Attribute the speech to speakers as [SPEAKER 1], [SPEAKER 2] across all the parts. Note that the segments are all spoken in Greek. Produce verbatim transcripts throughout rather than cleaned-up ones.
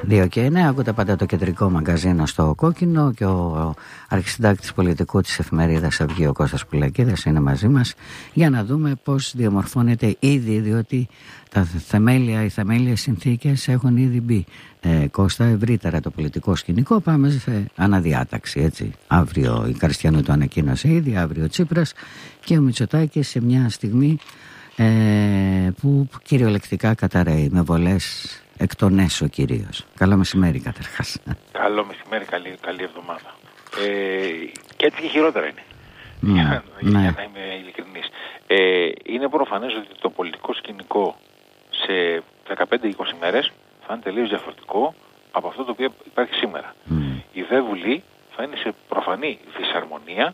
[SPEAKER 1] δύο και εννέα, ακούτε πάντα το κεντρικό μαγκαζίνο στο Κόκκινο και ο αρχισυντάκτης πολιτικού της εφημερίδας Αυγή, ο Κώστας Πουλακίδας, είναι μαζί μας για να δούμε πώς διαμορφώνεται ήδη, διότι τα θεμέλια, οι θεμέλιες συνθήκες έχουν ήδη μπει. Ε, Κώστα, ευρύτερα το πολιτικό σκηνικό, πάμε σε αναδιάταξη, έτσι. Αύριο η Καριστιανού το ανακοίνωσε ήδη, αύριο ο Τσίπρας και ο Μητσοτάκης σε μια στιγμή ε, που κυριολεκτικά καταραίει με βολές εκ των έσω κυρίως. Καλό μεσημέρι καταρχάς.
[SPEAKER 2] Καλό μεσημέρι, καλή, καλή εβδομάδα. Ε, και έτσι και χειρότερα είναι.
[SPEAKER 1] Mm,
[SPEAKER 2] για,
[SPEAKER 1] ναι.
[SPEAKER 2] για να είμαι ειλικρινής. Ε, είναι προφανές ότι το πολιτικό σκηνικό σε δεκαπέντε είκοσι μέρες θα είναι τελείως διαφορετικό από αυτό το οποίο υπάρχει σήμερα. Mm. Η ΔΕ Βουλή θα είναι σε προφανή δυσαρμονία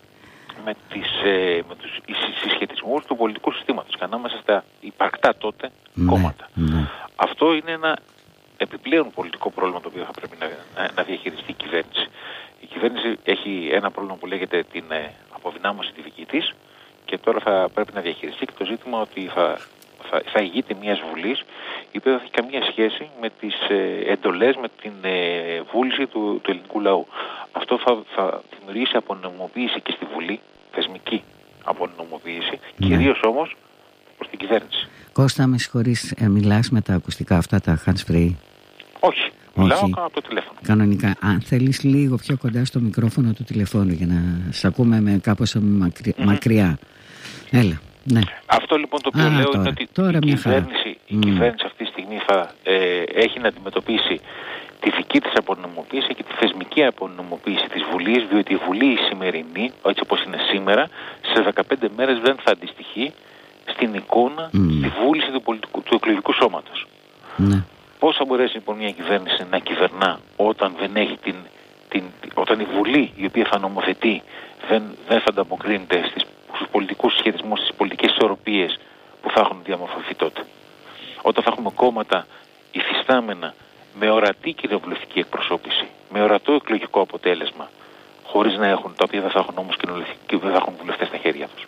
[SPEAKER 2] με, τις, ε, με τους συσχετισμούς του πολιτικού συστήματος και ανάμεσα στα υπαρκτά τότε mm. κόμματα. Mm. Αυτό είναι ένα επιπλέον πολιτικό πρόβλημα το οποίο θα πρέπει να, να, να διαχειριστεί η κυβέρνηση. Η κυβέρνηση έχει ένα πρόβλημα που λέγεται την ε, αποδυνάμωση τη δική της και τώρα θα πρέπει να διαχειριστεί και το ζήτημα ότι θα, θα, θα ηγείται μιας βουλής η οποία δεν έχει καμία σχέση με τις ε, εντολές, με την ε, βούληση του, του ελληνικού λαού. Αυτό θα, θα δημιουργήσει απονομοποίηση και στη Βουλή, θεσμική απονομοποίηση, ναι. Κυρίως όμως προς την κυβέρνηση.
[SPEAKER 1] Κώστα, με συγχωρείς, ε, μιλάς με τα ακουστικά αυτά, τα hands-free?
[SPEAKER 2] Όχι, μιλάω από το τηλέφωνο.
[SPEAKER 1] Κανονικά. Αν θέλεις λίγο πιο κοντά στο μικρόφωνο του τηλεφώνου για να σε ακούμε με κάπως μακρι... mm-hmm. μακριά. Έλα, ναι.
[SPEAKER 2] Αυτό λοιπόν το οποίο
[SPEAKER 1] Α,
[SPEAKER 2] λέω
[SPEAKER 1] τώρα,
[SPEAKER 2] είναι ότι
[SPEAKER 1] τώρα
[SPEAKER 2] η, κυβέρνηση, η mm. κυβέρνηση αυτή τη στιγμή θα ε, έχει να αντιμετωπίσει τη δική της απονομοποίηση και τη θεσμική απονομοποίηση της Βουλής, διότι η Βουλή η σημερινή, έτσι όπως είναι σήμερα, σε δεκαπέντε μέρες δεν θα αντιστοιχεί στην εικόνα, mm. στη βούληση του, πολιτικού, του εκλογικού σώματος. Mm. Πώς θα μπορέσει λοιπόν μια κυβέρνηση να κυβερνά όταν δεν έχει την, την όταν η Βουλή η οποία θα νομοθετεί δεν, δεν θα ανταποκρίνεται στις, στους πολιτικούς συσχετισμούς, στις πολιτικές ισορροπίες που θα έχουν διαμορφωθεί τότε. Όταν θα έχουμε κόμματα υφιστάμενα με ορατή κοινοβουλευτική εκπροσώπηση, με ορατό εκλογικό αποτέλεσμα, χωρίς να έχουν, τα οποία δεν θα έχουν όμως και δεν θα έχουν βουλευτές στα χέρια τους.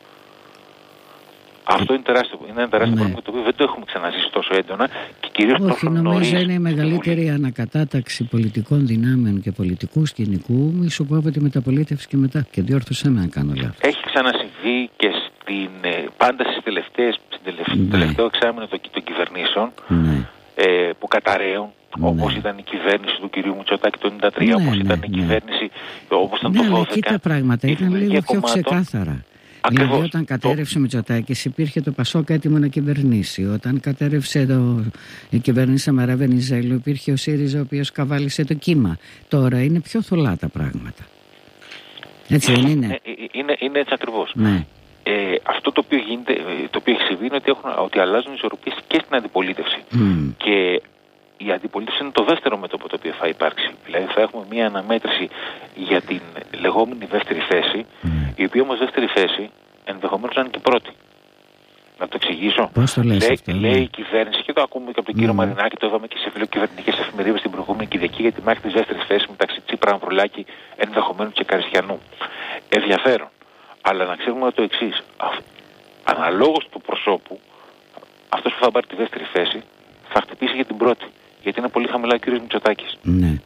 [SPEAKER 2] Αυτό είναι, τεράστιο, είναι ένα τεράστιο ναι. πρόβλημα το οποίο δεν το έχουμε ξαναζήσει τόσο έντονα και κυρίως
[SPEAKER 1] Όχι,
[SPEAKER 2] τόσο νωρίς.
[SPEAKER 1] νομίζω είναι η μεγαλύτερη ανακατάταξη πολιτικών δυνάμεων και πολιτικού σκηνικού μισό που από τη μεταπολίτευση και μετά. Και διόρθωσέ με να κάνω λάθος.
[SPEAKER 2] Έχει ξανασυμβεί και στην, πάντα στις τελευταίες, στην τελευταίο, ναι. τελευταίο εξάμηνο των, των κυβερνήσεων ναι. ε, που καταραίουν. Ναι. Όπως ήταν η κυβέρνηση του κυρίου Μητσοτάκη το ενενήντα τρία, ναι, όπως ναι, ήταν η ναι. κυβέρνηση, όπως ήταν
[SPEAKER 1] ναι,
[SPEAKER 2] το δώδεκα.
[SPEAKER 1] Ναι, αλλά εκεί τα πράγματα ήταν λίγο πιο
[SPEAKER 2] κομμάτων.
[SPEAKER 1] ξεκάθαρα.
[SPEAKER 2] Ακριβώς.
[SPEAKER 1] Δηλαδή όταν κατέρευσε το... ο Μητσοτάκης υπήρχε το Πασόκ έτοιμο να κυβερνήσει. Όταν κατέρευσε το... η κυβέρνηση Σαμαρά Βενιζέλου υπήρχε ο ΣΥΡΙΖΑ ο οποίος καβάλισε το κύμα. Τώρα είναι πιο θολά τα πράγματα. Έτσι δεν είναι?
[SPEAKER 2] Είναι, είναι, είναι έτσι ακριβώς.
[SPEAKER 1] Ναι.
[SPEAKER 2] Ε, αυτό το οποίο, γίνεται, το οποίο έχει συμβεί είναι ότι, έχουν, ότι αλλάζουν οι ισορροπίες και στην αντιπολίτευση. Mm. Και η αντιπολίτευση είναι το δεύτερο μέτωπο το οποίο θα υπάρξει. Δηλαδή θα έχουμε μια αναμέτρηση για την λεγόμενη δεύτερη θέση, mm. η οποία όμως δεύτερη θέση ενδεχομένως να είναι και πρώτη. Να το εξηγήσω.
[SPEAKER 1] Πώς το λες
[SPEAKER 2] λέει,
[SPEAKER 1] αυτό,
[SPEAKER 2] λέει
[SPEAKER 1] ναι.
[SPEAKER 2] η κυβέρνηση, και το ακούμε και από τον κύριο mm. Μαρινάκη, το είδαμε και σε φιλοκυβερνητικές εφημερίδες την προηγούμενη Κυριακή για τη μάχη της δεύτερης θέσης μεταξύ Τσίπρα, Ανδρουλάκη, ενδεχομένως και Καριστιανού. Ενδιαφέρον. Αλλά να ξέρουμε το εξής. Αναλόγως του προσώπου, αυτός που θα πάρει τη δεύτερη θέση θα χτυπήσει για την πρώτη. Γιατί είναι πολύ χαμηλά ο κύριος Μητσοτάκης.
[SPEAKER 1] Ναι.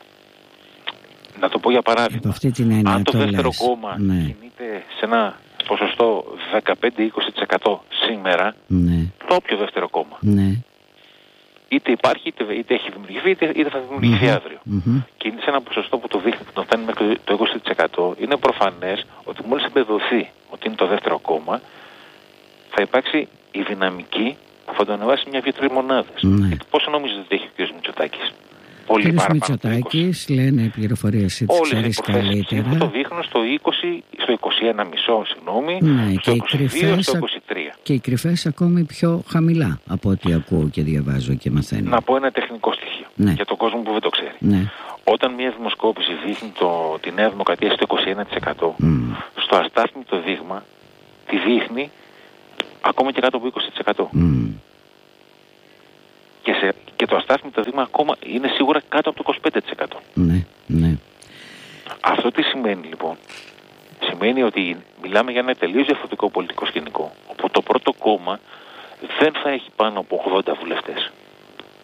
[SPEAKER 2] Να το πω για παράδειγμα.
[SPEAKER 1] Έννοια,
[SPEAKER 2] αν το, το δεύτερο
[SPEAKER 1] λες.
[SPEAKER 2] κόμμα
[SPEAKER 1] ναι.
[SPEAKER 2] κινείται σε ένα ποσοστό δεκαπέντε με είκοσι τοις εκατό σήμερα, ναι. το όποιο δεύτερο κόμμα,
[SPEAKER 1] ναι.
[SPEAKER 2] είτε υπάρχει, είτε, είτε έχει δημιουργηθεί, είτε, είτε θα δημιουργηθεί mm-hmm. αύριο. Mm-hmm. Και είναι σε ένα ποσοστό που το δείχνει, που το φτάνει μέχρι το είκοσι τοις εκατό, είναι προφανές ότι μόλις εμπεδοθεί ότι είναι το δεύτερο κόμμα, θα υπάρξει η δυναμική που θα το ανεβάσει μια-δύο-τρεις μονάδες. Ναι. Γιατί πόσο νομίζετε ότι έχει ο κ. Μητσοτάκης? Πολύ παραπάνω.
[SPEAKER 1] Μητσοτάκης, λένε οι πληροφορίες, έτσι ξέρεις καλύτερα.
[SPEAKER 2] Το δείχνουν στο είκοσι, στο είκοσι ένα κόμμα πέντε, συγγνώμη,
[SPEAKER 1] ναι,
[SPEAKER 2] στο
[SPEAKER 1] και
[SPEAKER 2] είκοσι δύο, στο είκοσι τρία.
[SPEAKER 1] Και οι κρυφές ακόμη πιο χαμηλά από ό,τι ακούω και διαβάζω και μαθαίνω.
[SPEAKER 2] Να πω ένα τεχνικό στοιχείο ναι. για τον κόσμο που δεν το ξέρει.
[SPEAKER 1] Ναι.
[SPEAKER 2] Όταν μια δημοσκόπηση δείχνει το, τη Νέα Δημοκρατία στο είκοσι ένα τοις εκατό, mm. στο αστάθμητο δείγμα τη δείχνει ακόμα και κάτω από είκοσι τοις εκατό. Mm. Και, σε, και το αστάθμητο δείγμα ακόμα είναι σίγουρα κάτω από το είκοσι πέντε τοις εκατό.
[SPEAKER 1] Ναι, ναι.
[SPEAKER 2] Αυτό τι σημαίνει λοιπόν? Σημαίνει ότι μιλάμε για ένα τελείως διαφορετικό πολιτικό σκηνικό, όπου το πρώτο κόμμα δεν θα έχει πάνω από ογδόντα βουλευτές.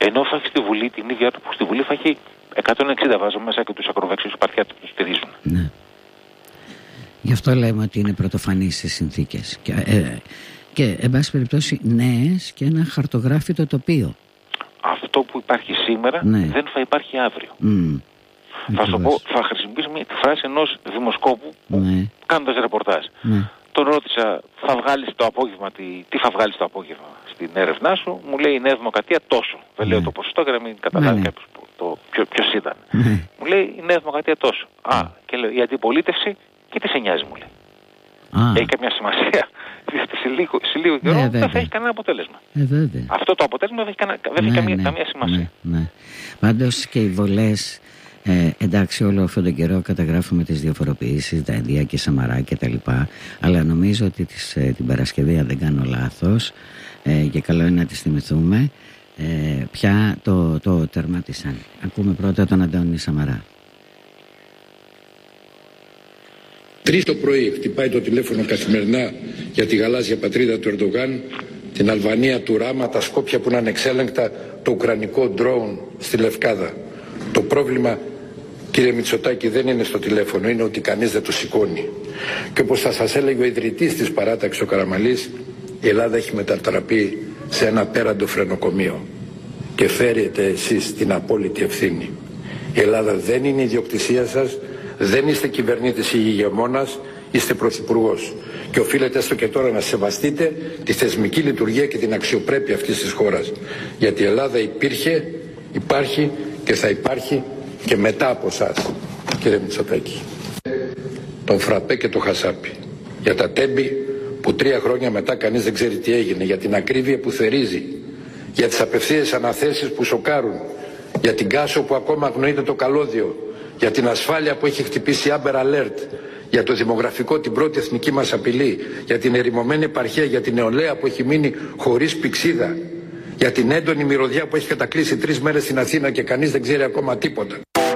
[SPEAKER 2] Ενώ θα έχει στη Βουλή την ίδια ώρα που στη Βουλή θα έχει εκατόν εξήντα, βάζω μέσα και τους ακροδεξιούς παρτιά που τους στηρίζουν.
[SPEAKER 1] Ναι. Γι' αυτό λέμε ότι είναι πρωτοφανείς στις συνθήκες. Και, ε, και εν πάση περιπτώσει, νέες και ένα χαρτογράφητο τοπίο. Αυτό
[SPEAKER 2] που υπάρχει σήμερα, ναι, δεν θα υπάρχει αύριο. Mm. Θα σου πω, θα χρησιμοποιήσω τη φράση ενός δημοσκόπου που, ναι, κάνοντας ρεπορτάζ. Ναι. Τον ρώτησα, θα βγάλεις το απόγευμα, τι, τι θα βγάλεις το απόγευμα στην έρευνά σου, μου λέει η Νέα Δημοκρατία τόσο. Δεν ναι, λέω το ποσοστό για να μην καταλάβει ναι, κάποιος το, ποιο, ποιος ήταν. Ναι. Μου λέει η Νέα Δημοκρατία τόσο. Α, ναι, και λέω η αντιπολίτευση, και τι σε νοιάζει, μου λέει. Α. Έχει καμιά σημασία. Διότι σε λίγο, σε λίγο καιρό ναι, δεν θα έχει κανένα αποτέλεσμα. Ε, Αυτό το αποτέλεσμα δεν έχει, κανένα, δεν έχει ναι, καμία, ναι, καμία σημασία. Ναι, ναι.
[SPEAKER 1] Πάντως και οι βολές, ε, εντάξει, όλο αυτόν τον καιρό καταγράφουμε τις διαφοροποιήσεις, τα Ενδία και Σαμαρά και τα λοιπά, αλλά νομίζω ότι τις, ε, την Παρασκευή, αν δεν κάνω λάθος, ε, και καλό είναι να τις θυμηθούμε, ε, πια το, το τερμάτισαν. Ακούμε πρώτα τον Αντώνη Σαμαρά.
[SPEAKER 3] Τρεις το πρωί χτυπάει το τηλέφωνο καθημερινά για τη γαλάζια πατρίδα του Ερντογάν, την Αλβανία του Ράμα, τα Σκόπια που είναι ανεξέλεγκτα, το ουκρανικό ντρόουν στη Λευκάδα. Το πρόβλημα, κύριε Μητσοτάκη, δεν είναι στο τηλέφωνο, είναι ότι κανείς δεν το σηκώνει. Και όπως θα σας έλεγε ο ιδρυτής της παράταξης, ο Καραμαλής, η Ελλάδα έχει μετατραπεί σε ένα πέραντο φρενοκομείο και φέρετε εσείς την απόλυτη ευθύνη. Η Ελλάδα δεν είναι ιδιοκτησία σας, δεν είστε κυβερνήτης ή ηγεμόνας, είστε πρωθυπουργός. Και οφείλετε έστω και τώρα να σεβαστείτε τη θεσμική λειτουργία και την αξιοπρέπεια αυτής της χώρας. Γιατί η Ελλάδα υπήρχε, υπάρχει και θα υπάρχει και μετά από εσάς, κύριε Μητσοτάκη. Τον φραπέ και το χασάπι. Για τα τέμπη που τρία χρόνια μετά κανείς δεν ξέρει τι έγινε. Για την ακρίβεια που θερίζει. Για τις απευθείας αναθέσεις που σοκάρουν. Για την Κάσο που ακόμα αγνοείται το καλώδιο. Για την ασφάλεια που έχει χτυπήσει Amber Alert. Για το δημογραφικό, την πρώτη εθνική μας απειλή. Για την ερημωμένη επαρχία, για την νεολαία που έχει μείνει χωρίς πηξίδα. Για την έντονη μυρωδιά που έχει κατακλείσει τρεις μέρες στην Αθήνα και κανείς δεν ξέρει ακόμα τίποτα.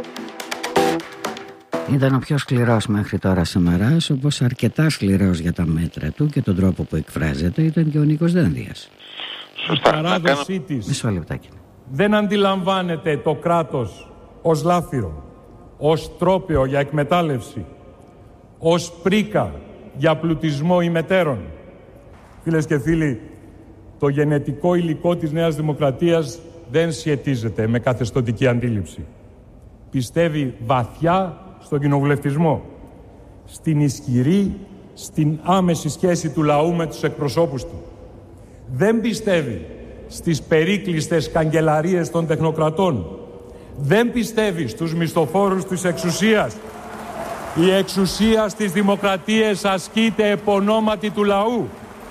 [SPEAKER 1] Ήταν ο πιο σκληρός μέχρι τώρα Σαμαράς, όπως αρκετά σκληρός για τα μέτρα του και τον τρόπο που εκφράζεται ήταν και ο Νίκος Δένδιας.
[SPEAKER 4] Σωστά. Η παράδοσή της
[SPEAKER 1] Μισό λεπτάκι.
[SPEAKER 4] Δεν αντιλαμβάνεται το κράτος ως λάφυρο, ως τρόπαιο για εκμετάλλευση, ως πρίκα για πλουτισμό ημετέρων. Φίλες και φίλοι, το γενετικό υλικό της Νέας Δημοκρατίας δεν σχετίζεται με καθεστωτική αντίληψη. Πιστεύει βαθιά στον κοινοβουλευτισμό, στην ισχυρή, στην άμεση σχέση του λαού με τους εκπροσώπους του. Δεν πιστεύει στις περίκλειστες καγκελαρίες των τεχνοκρατών. Δεν πιστεύει στους μισθοφόρους της εξουσίας. Η εξουσία στις δημοκρατίες ασκείται επ' ονόματι του λαού.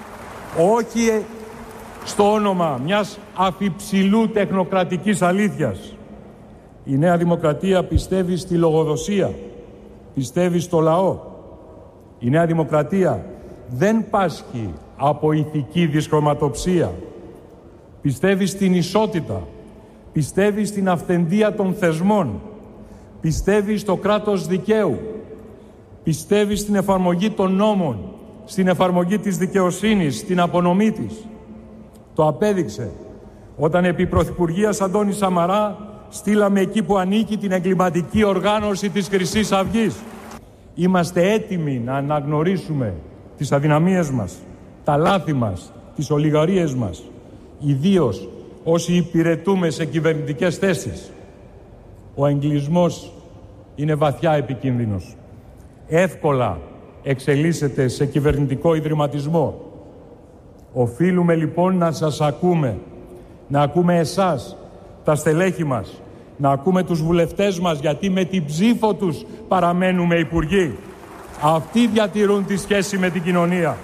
[SPEAKER 4] Όχι στο όνομα μιας αφιψηλού τεχνοκρατικής αλήθειας. Η Νέα Δημοκρατία πιστεύει στη λογοδοσία, πιστεύει στο λαό. Η Νέα Δημοκρατία δεν πάσχει από ηθική δυσχρωματοψία. Πιστεύει στην ισότητα, πιστεύει στην αυθεντία των θεσμών, πιστεύει στο κράτος δικαίου, πιστεύει στην εφαρμογή των νόμων, στην εφαρμογή της δικαιοσύνης, στην απονομή της. Το απέδειξε όταν επί Πρωθυπουργίας Αντώνη Σαμαρά στείλαμε εκεί που ανήκει την εγκληματική οργάνωση της Χρυσής Αυγής. Είμαστε έτοιμοι να αναγνωρίσουμε τις αδυναμίες μας, τα λάθη μας, τις ολιγαρίες μας, ιδίως όσοι υπηρετούμε σε κυβερνητικές θέσεις. Ο εγκλισμός είναι βαθιά επικίνδυνος. Εύκολα εξελίσσεται σε κυβερνητικό ιδρυματισμό. Οφείλουμε λοιπόν να σας ακούμε, να ακούμε εσάς, τα στελέχη μας, να ακούμε τους βουλευτές μας, γιατί με την ψήφο τους παραμένουμε υπουργοί. Αυτοί διατηρούν τη σχέση με την κοινωνία.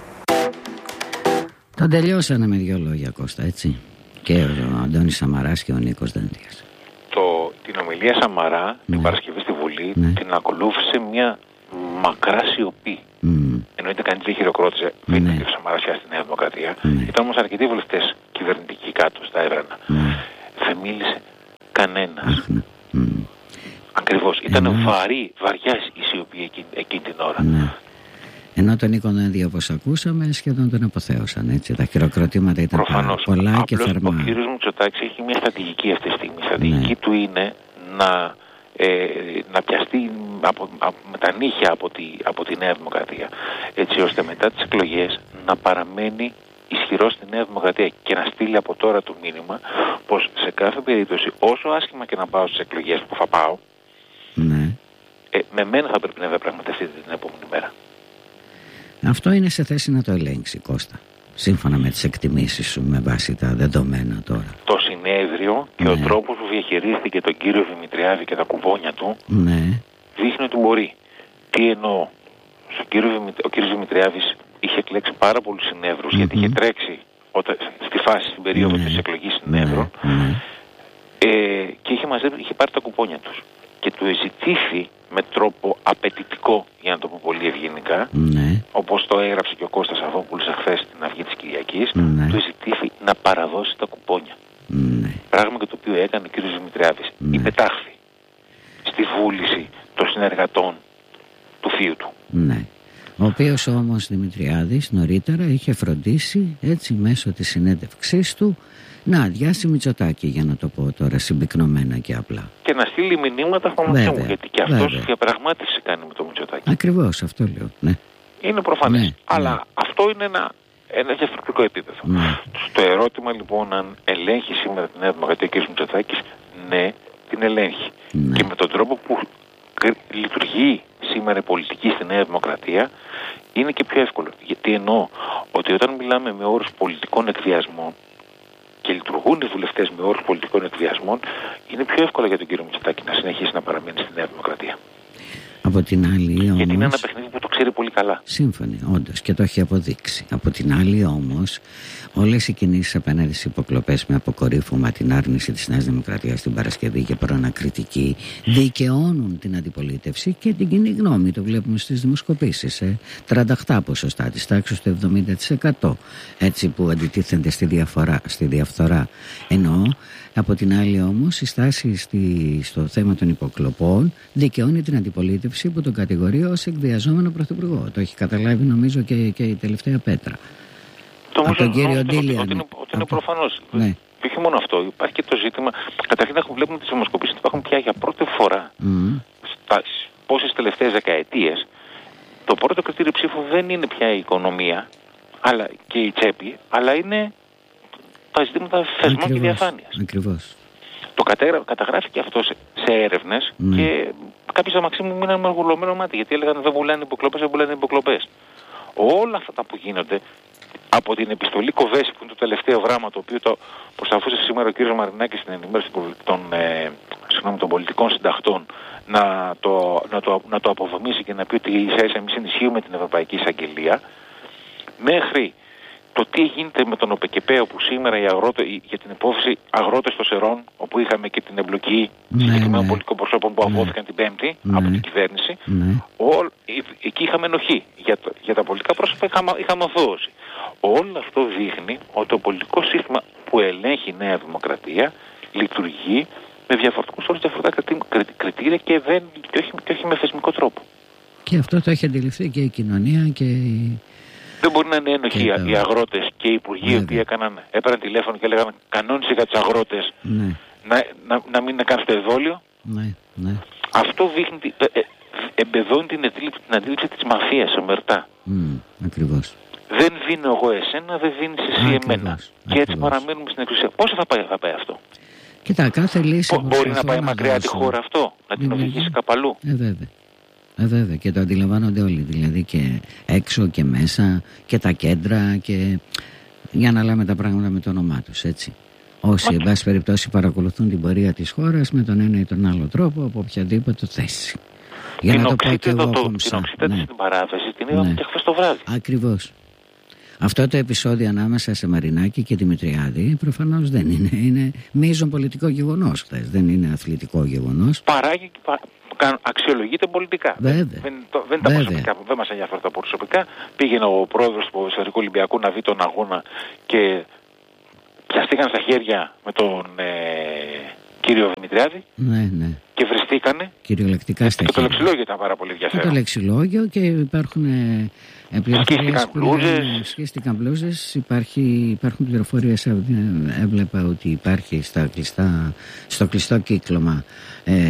[SPEAKER 1] Τον τελειώσανε με δύο λόγια, Κώστα, έτσι. Και ο Αντώνης Σαμαράς και ο Νίκος Δένδιας.
[SPEAKER 2] Το, την ομιλία Σαμαρά, ναι, την Παρασκευή στη Βουλή, ναι, την ακολούθησε μια μακρά σιωπή. Mm. Εννοείται κανείς δεν χειροκρότησε, δεν ναι, ο Σαμαράς στη Νέα Δημοκρατία. Ναι. Ήταν όμως αρκετοί βουλευτές κυβερνητικοί κάτω στα έδρανα. Ναι. Δεν μίλησε κανένας. Mm. Ακριβώς. Ήταν Ενώ... βαρύ, βαριά η σιωπή εκείνη, εκείνη την ώρα.
[SPEAKER 1] Ναι. Ενώ τον Νίκο Δένδια, όπως ακούσαμε, σχεδόν τον αποθέωσαν. Έτσι. Τα χειροκροτήματα ήταν
[SPEAKER 2] Προφανώς.
[SPEAKER 1] πολλά
[SPEAKER 2] Απλώς
[SPEAKER 1] και θερμά.
[SPEAKER 2] Ο κύριος Μητσοτάκης έχει μια στρατηγική αυτή τη στιγμή. Η στρατηγική ναι. του είναι να, ε, να πιαστεί από, από, με τα νύχια από τη, από τη Νέα Δημοκρατία. Έτσι ώστε μετά τις εκλογές να παραμένει ισχυρό στη Νέα Δημοκρατία και να στείλει από τώρα το μήνυμα πως σε κάθε περίπτωση, όσο άσχημα και να πάω στις εκλογές που θα πάω,
[SPEAKER 1] ναι.
[SPEAKER 2] ε, με μένα θα πρέπει να διαπραγματευτείτε την επόμενη μέρα.
[SPEAKER 1] Αυτό είναι σε θέση να το ελέγξει, Κώστα. Σύμφωνα με τις εκτιμήσεις σου, με βάση τα δεδομένα τώρα.
[SPEAKER 2] Το συνέδριο και ναι. ο τρόπος που διαχειρίστηκε τον κύριο Δημητριάδη και τα κουπόνια του
[SPEAKER 1] ναι.
[SPEAKER 2] δείχνει ότι μπορεί. Τι εννοώ. Ο κύριος, ο κύριος Δημητριάδης είχε εκλέξει πάρα πολλούς συνέδρους, mm-hmm. γιατί είχε τρέξει όταν, στη φάση, στην περίοδο ναι. της εκλογής συνέδρων
[SPEAKER 1] ναι.
[SPEAKER 2] ε, και είχε, μαζεύει, είχε πάρει τα κουπόνια τους. Και του ζητήθη με τρόπο απαιτητικό, για να το πω πολύ ευγενικά,
[SPEAKER 1] ναι.
[SPEAKER 2] όπως το έγραψε και ο Κώστας Αβόπουλος εχθές στην Αυγή της Κυριακής,
[SPEAKER 1] ναι.
[SPEAKER 2] του ζητήθη να παραδώσει τα κουπόνια.
[SPEAKER 1] Ναι.
[SPEAKER 2] Πράγμα και το οποίο έκανε ο κ. Δημητριάδης. Ναι. Υπετάχθη στη βούληση των συνεργατών του θείου του.
[SPEAKER 1] Ναι. Ο οποίος όμως Δημητριάδης νωρίτερα είχε φροντίσει, έτσι μέσω της συνέντευξής του, να αδειάσει Μητσοτάκη, για να το πω τώρα συμπυκνωμένα και απλά.
[SPEAKER 2] Και να στείλει μηνύματα στο Μητσοτάκη, γιατί και αυτός διαπραγμάτευση κάνει με το Μητσοτάκη.
[SPEAKER 1] Ακριβώς, αυτό λέω. Ναι.
[SPEAKER 2] Είναι προφανές.
[SPEAKER 1] Ναι,
[SPEAKER 2] αλλά
[SPEAKER 1] ναι.
[SPEAKER 2] αυτό είναι ένα, ένα διαφορετικό επίπεδο. Ναι. Στο ερώτημα λοιπόν αν ελέγχει σήμερα την Νέα Δημοκρατία ο κ. Μητσοτάκης, ναι, την ελέγχει. Ναι. Και με τον τρόπο που λειτουργεί σήμερα η πολιτική στη Νέα Δημοκρατία είναι και πιο εύκολο. Γιατί εννοώ ότι όταν μιλάμε με όρους πολιτικών εκβιασμών και λειτουργούν οι βουλευτές με όρους πολιτικών εκβιασμών, είναι πιο εύκολο για τον κύριο Μητσοτάκη να συνεχίσει να παραμείνει στη Νέα Δημοκρατία.
[SPEAKER 1] Από την άλλη όμως...
[SPEAKER 2] Γιατί είναι ένα παιχνίδι που το ξέρει πολύ καλά.
[SPEAKER 1] Σύμφωνοι, όντως, και το έχει αποδείξει. Από την άλλη όμως, όλες οι κινήσεις απέναντι στις υποκλοπές με αποκορύφωμα την άρνηση της Νέας Δημοκρατίας την Παρασκευή και προανακριτική δικαιώνουν την αντιπολίτευση και την κοινή γνώμη. Το βλέπουμε στις δημοσκοπήσεις. Ε. τριάντα οκτώ ποσοστά της τάξης του εβδομήντα τοις εκατό, έτσι, που αντιτίθενται στη, διαφορά, στη διαφθορά. Εννοώ, από την άλλη όμως, η στάση στη, στο θέμα των υποκλοπών δικαιώνει την αντιπολίτευση που τον κατηγορεί ως εκβιαζόμενο πρωθυπουργό. Το έχει καταλάβει νομίζω και, και η τελευταία πέτρα.
[SPEAKER 2] Το
[SPEAKER 1] από τον κύριο Ντίλιαν.
[SPEAKER 2] Ότι είναι, ότι είναι προφανώς.
[SPEAKER 1] Ναι.
[SPEAKER 2] Και όχι μόνο αυτό. Υπάρχει και το ζήτημα. Καταρχήν έχουμε βλέπουμε τις δημοσκοπήσεις ότι υπάρχουν πια για πρώτη φορά mm. στα πόσες τελευταίες δεκαετίες. Το πρώτο κριτήριο ψήφου δεν είναι πια η οικονομία αλλά και η τσέπη, αλλά είναι τα ζητήματα θεσμών και διαφάνειας.
[SPEAKER 1] Ακριβώς.
[SPEAKER 2] Το καταγρα... καταγράφηκε αυτό σε, σε έρευνες mm. και κάποιοι στα μαξί μου μείναν με γουρλωμένο μάτι, γιατί έλεγαν δεν πουλάνε υποκλοπές, δεν πουλάνε υποκλοπές. Όλα αυτά που γίνονται, από την επιστολή Κοβέση που είναι το τελευταίο γράμμα, το οποίο το προσπαθούσε σήμερα ο κύριος Μαρινάκης στην ενημέρωση των, ε, συγγνώμη, των πολιτικών συνταχτών να το, να, το, να το αποδομήσει και να πει ότι ίσα ίσα εμείς ενισχύουμε την Ευρωπαϊκή Εισαγγελία, μέχρι το τι γίνεται με τον ΟΠΕΚΕΠΕ, όπου σήμερα οι αγρότε, για την υπόθεση αγρότες των Σερών, όπου είχαμε και την εμπλοκή ναι, συγκεκριμένων ναι. πολιτικών προσώπων που απόθηκαν ναι. την Πέμπτη ναι. από την κυβέρνηση, ναι. Όλ, εκεί είχαμε ενοχή. Για, το, για τα πολιτικά πρόσωπα είχαμε, είχαμε αθώωση. Όλο αυτό δείχνει ότι το πολιτικό σύστημα που ελέγχει η Νέα Δημοκρατία λειτουργεί με διαφορετικούς όρους, διαφορετικά κριτήρια και, δεν, και, όχι, και όχι με θεσμικό τρόπο.
[SPEAKER 1] Και αυτό το έχει αντιληφθεί και η κοινωνία και η...
[SPEAKER 2] Δεν μπορεί να είναι ένοχοι το... οι αγρότες και οι υπουργοί οι οποίοι έκαναν, έπαιρναν τηλέφωνο και έλεγαν κανόνισε για τους αγρότες ναι. να, να, να μην κάνουν το εδόλιο.
[SPEAKER 1] Ναι, ναι.
[SPEAKER 2] Αυτό δείχνει, ε, ε, εμπεδώνει την αντίληψη, την αντίληψη της μαφίας ομερτά.
[SPEAKER 1] Mm, ακριβώς.
[SPEAKER 2] Δεν δίνω εγώ εσένα, δεν δίνεις εσύ ακριβώς, εμένα. Ακριβώς. Και έτσι παραμένουμε στην εξουσία. Πόσο θα πάει, θα πάει αυτό?
[SPEAKER 1] Κοίτα, κάθε λύση
[SPEAKER 2] Μπο, μπορεί να πάει να μακριά δώσω. Τη χώρα αυτό, να την οδηγήσει κάπου αλλού.
[SPEAKER 1] Ε, βέβαια. Ε, βέβαια, και το αντιλαμβάνονται όλοι, δηλαδή και έξω και μέσα και τα κέντρα και για να λέμε τα πράγματα με το όνομά τους, έτσι. Όσοι, εν πάση περιπτώσει, παρακολουθούν την πορεία της χώρας με τον ένα ή τον άλλο τρόπο, από οποιαδήποτε θέση. Για
[SPEAKER 2] την
[SPEAKER 1] να το πω και εγώ
[SPEAKER 2] το,
[SPEAKER 1] κομψά.
[SPEAKER 2] Την οξύτατη ναι. στην παράθεση την είδαμε ναι. και χθες το βράδυ.
[SPEAKER 1] Ακριβώς. Αυτό το επεισόδιο ανάμεσα σε Μαρινάκη και Δημητριάδη προφανώς δεν είναι. Είναι μείζον πολιτικό γεγονός χθες. Δεν είναι αθλητικό γεγονός.
[SPEAKER 2] Παράγει και πα... αξιολογείται πολιτικά.
[SPEAKER 1] Βέβαια.
[SPEAKER 2] Δεν, το, δεν τα προσωπικά, δεν μας ενδιαφέρουν τα προσωπικά. Πήγαινε ο πρόεδρος του Ποδοσφαιρικού Ολυμπιακού να δει τον αγώνα και πιαστήκαν στα χέρια με τον ε, κύριο Δημητριάδη.
[SPEAKER 1] Ναι, ναι.
[SPEAKER 2] Και χαθήκανε.
[SPEAKER 1] Κυριολεκτικά στα
[SPEAKER 2] Και το
[SPEAKER 1] χέρια.
[SPEAKER 2] λεξιλόγιο ήταν πάρα πολύ ενδιαφέρον.
[SPEAKER 1] Και το λεξιλόγιο και υπάρχουν ε, ε, πληροφορίες που λένε, σχέστηκαν μπλούζες. Υπάρχει, υπάρχουν πληροφορίες, ε, έβλεπα ότι υπάρχει στα κλειστά, στο κλειστό κύκλωμα ε,